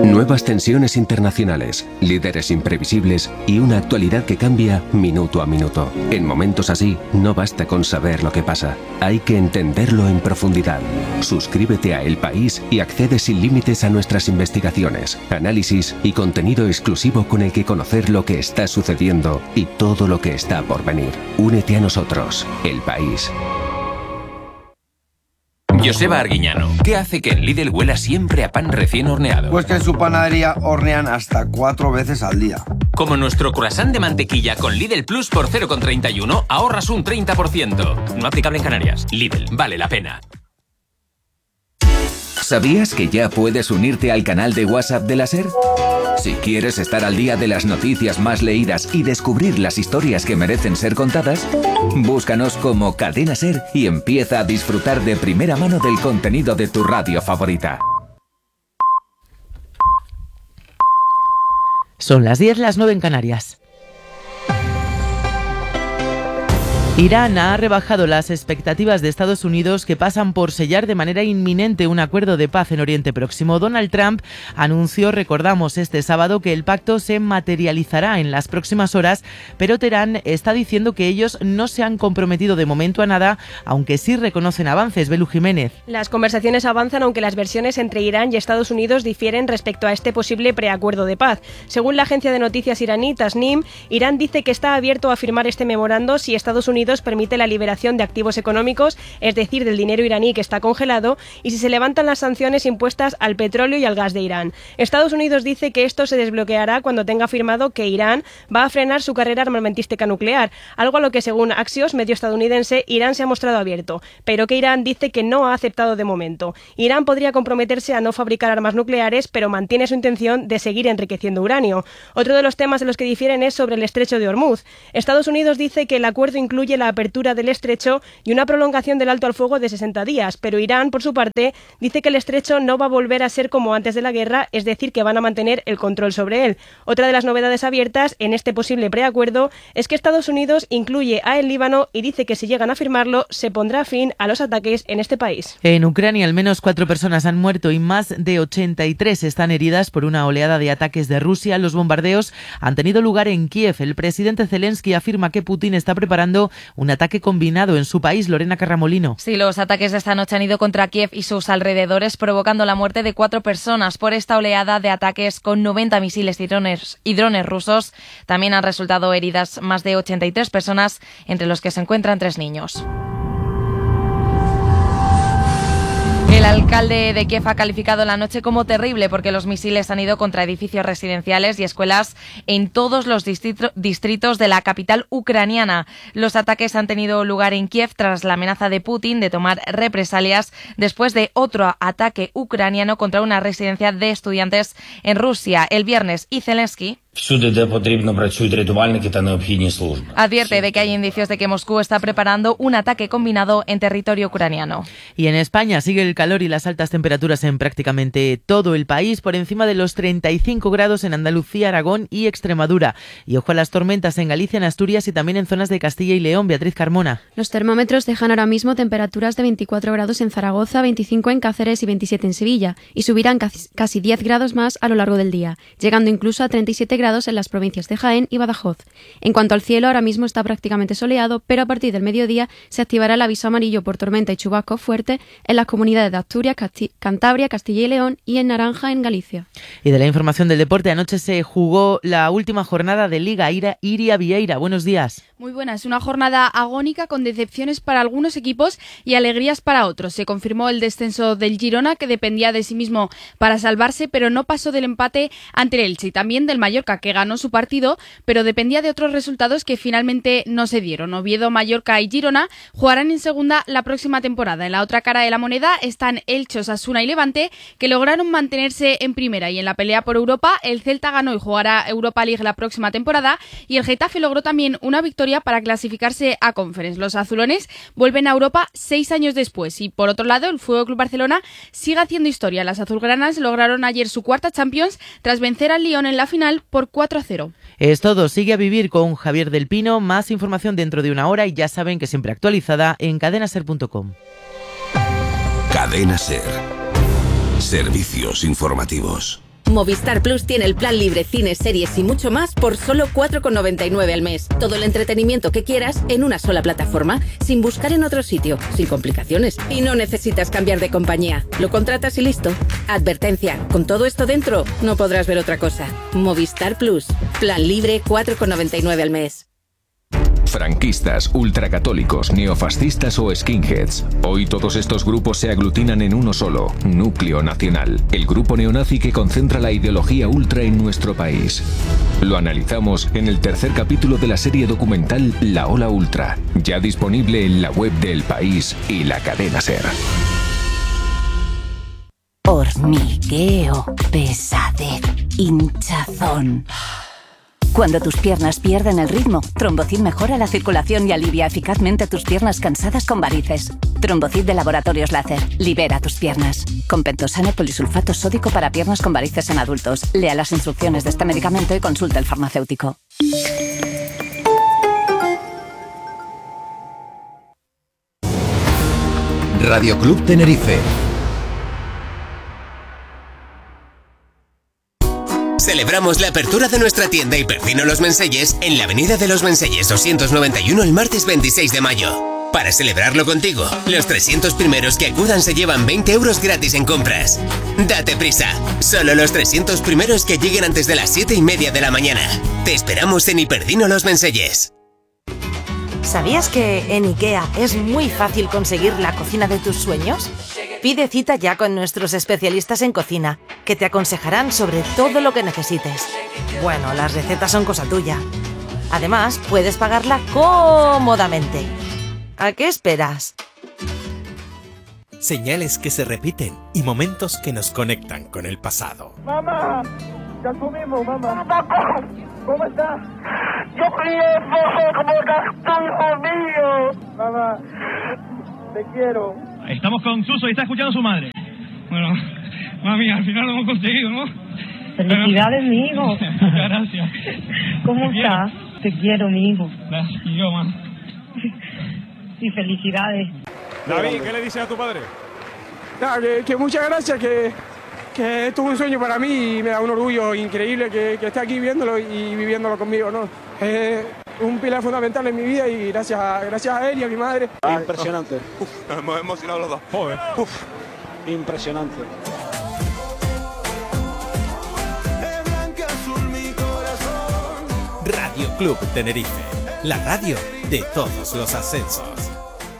Nuevas tensiones internacionales, líderes imprevisibles y una actualidad que cambia minuto a minuto. En momentos así, no basta con saber lo que pasa, hay que entenderlo en profundidad. Suscríbete a El País y accede sin límites a nuestras investigaciones, análisis y contenido exclusivo con el que conocer lo que está sucediendo y todo lo que está por venir. Únete a nosotros, El País. Joseba Arguiñano, ¿qué hace que en Lidl huela siempre a pan recién horneado? Pues que en su panadería hornean hasta 4 veces al día. Como nuestro croissant de mantequilla con Lidl Plus por 0,31 ahorras un 30%. No aplicable en Canarias. Lidl, vale la pena. ¿Sabías que ya puedes unirte al canal de WhatsApp de la SER? Si quieres estar al día de las noticias más leídas y descubrir las historias que merecen ser contadas, búscanos como Cadena SER y empieza a disfrutar de primera mano del contenido de tu radio favorita. Son las 10, las 9 en Canarias. Irán ha rebajado las expectativas de Estados Unidos, que pasan por sellar de manera inminente un acuerdo de paz en Oriente Próximo. Donald Trump anunció, recordamos, este sábado que el pacto se materializará en las próximas horas, pero Teherán está diciendo que ellos no se han comprometido de momento a nada, aunque sí reconocen avances. Belu Jiménez. Las conversaciones avanzan, aunque las versiones entre Irán y Estados Unidos difieren respecto a este posible preacuerdo de paz. Según la agencia de noticias iraní Tasnim, Irán dice que está abierto a firmar este memorando si Estados Unidos permite la liberación de activos económicos, es decir, del dinero iraní que está congelado, y si se levantan las sanciones impuestas al petróleo y al gas de Irán. Estados Unidos dice que esto se desbloqueará cuando tenga firmado que Irán va a frenar su carrera armamentística nuclear, algo a lo que, según Axios, medio estadounidense, Irán se ha mostrado abierto, pero que Irán dice que no ha aceptado de momento. Irán podría comprometerse a no fabricar armas nucleares, pero mantiene su intención de seguir enriqueciendo uranio. Otro de los temas de los que difieren es sobre el estrecho de Hormuz. Estados Unidos dice que el acuerdo incluye la apertura del estrecho y una prolongación del alto al fuego de 60 días, pero Irán, por su parte, dice que el estrecho no va a volver a ser como antes de la guerra, es decir, que van a mantener el control sobre él. Otra de las novedades abiertas en este posible preacuerdo es que Estados Unidos incluye a el Líbano y dice que si llegan a firmarlo, se pondrá fin a los ataques en este país. En Ucrania, al menos 4 personas han muerto y más de 83 están heridas por una oleada de ataques de Rusia. Los bombardeos han tenido lugar en Kiev. El presidente Zelensky afirma que Putin está preparando un ataque combinado en su país. Lorena Carramolino. Sí, los ataques de esta noche han ido contra Kiev y sus alrededores, provocando la muerte de 4 personas por esta oleada de ataques con 90 misiles y drones rusos. También han resultado heridas más de 83 personas, entre los que se encuentran 3 niños. El alcalde de Kiev ha calificado la noche como terrible porque los misiles han ido contra edificios residenciales y escuelas en todos los distritos de la capital ucraniana. Los ataques han tenido lugar en Kiev tras la amenaza de Putin de tomar represalias después de otro ataque ucraniano contra una residencia de estudiantes en Rusia el viernes. Y Zelensky advierte de que hay indicios de que Moscú está preparando un ataque combinado en territorio ucraniano. Y en España sigue el calor y las altas temperaturas en prácticamente todo el país, por encima de los 35 grados en Andalucía, Aragón y Extremadura. Y ojo a las tormentas en Galicia, en Asturias y también en zonas de Castilla y León. Beatriz Carmona. Los termómetros dejan ahora mismo temperaturas de 24 grados en Zaragoza, 25 en Cáceres y 27 en Sevilla, y subirán casi 10 grados más a lo largo del día, llegando incluso a 37 grados en las provincias de Jaén y Badajoz. En cuanto al cielo, ahora mismo está prácticamente soleado, pero a partir del mediodía se activará el aviso amarillo por tormenta y chubascos fuertes en las comunidades de Asturias, Cantabria, Castilla y León y en naranja en Galicia. Y de la información del deporte, anoche se jugó la última jornada de Liga Iria Vieira. Buenos días. Muy buenas, una jornada agónica con decepciones para algunos equipos y alegrías para otros. Se confirmó el descenso del Girona, que dependía de sí mismo para salvarse, pero no pasó del empate ante el Elche, y también del Mallorca, que ganó su partido, pero dependía de otros resultados que finalmente no se dieron. Oviedo, Mallorca y Girona jugarán en segunda la próxima temporada. En la otra cara de la moneda están Elche, Osasuna y Levante, que lograron mantenerse en primera, y en la pelea por Europa, el Celta ganó y jugará Europa League la próxima temporada, y el Getafe logró también una victoria para clasificarse a Conference. Los azulones vuelven a Europa 6 años después, y por otro lado, el FC Barcelona sigue haciendo historia. Las azulgranas lograron ayer su cuarta Champions tras vencer al Lyon en la final por 4-0. Es todo. Sigue a vivir con Javier del Pino. Más información dentro de una hora, y ya saben que siempre actualizada en cadenaser.com. Cadena Ser. Servicios informativos. Movistar Plus tiene el plan libre, cines, series y mucho más por solo 4,99 al mes. Todo el entretenimiento que quieras en una sola plataforma, sin buscar en otro sitio, sin complicaciones. Y no necesitas cambiar de compañía. Lo contratas y listo. Advertencia, con todo esto dentro, no podrás ver otra cosa. Movistar Plus. Plan libre, 4,99 al mes. Franquistas, ultracatólicos, neofascistas o skinheads. Hoy todos estos grupos se aglutinan en uno solo, Núcleo Nacional, el grupo neonazi que concentra la ideología ultra en nuestro país. Lo analizamos en el tercer capítulo de la serie documental La Ola Ultra, ya disponible en la web de El País y la cadena SER. Hormigueo, pesadez, hinchazón. Cuando tus piernas pierden el ritmo, Trombocid mejora la circulación y alivia eficazmente tus piernas cansadas con varices. Trombocid de Laboratorios Láser. Libera tus piernas. Con pentosano polisulfato sódico para piernas con varices en adultos. Lea las instrucciones de este medicamento y consulte al farmacéutico. Radio Club Tenerife. Celebramos la apertura de nuestra tienda Hiperdino Los Menselles en la avenida de Los Menselles 291 el martes 26 de mayo. Para celebrarlo contigo, los 300 primeros que acudan se llevan 20 euros gratis en compras. Date prisa, solo los 300 primeros que lleguen antes de las 7:30 de la mañana. Te esperamos en Hiperdino Los Menselles. ¿Sabías que en IKEA es muy fácil conseguir la cocina de tus sueños? Pide cita ya con nuestros especialistas en cocina, que te aconsejarán sobre todo lo que necesites. Bueno, las recetas son cosa tuya. Además, puedes pagarla cómodamente. ¿A qué esperas? Señales que se repiten y momentos que nos conectan con el pasado. ¡Mamá! ¡Ya comimos, mamá! ¡Papá! ¿Cómo estás? ¡Yo quiero como tu hijo mío! Mamá, te quiero. Estamos con Suso y está escuchando a su madre. Bueno, mami, al final lo hemos conseguido, ¿no? Felicidades, mi hijo. Muchas gracias. ¿Cómo estás? Te quiero, mi hijo. Gracias, y yo, man. Y felicidades. David, ¿qué le dices a tu padre? Nada, que muchas gracias, que esto es un sueño para mí y me da un orgullo increíble que esté aquí viéndolo y viviéndolo conmigo, ¿no? Un pilar fundamental en mi vida y gracias a él y a mi madre. Impresionante. Nos hemos emocionado los dos. Joder. Impresionante. Radio Club Tenerife, la radio de todos los ascensos.